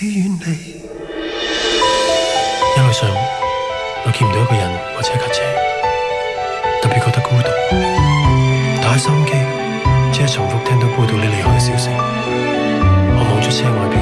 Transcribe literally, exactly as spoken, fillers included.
遠離。一路上我見唔到一個人或者一架車，特別覺得孤獨。打開收音機，只係重複聽到報道你離開嘅消息。我望住車外邊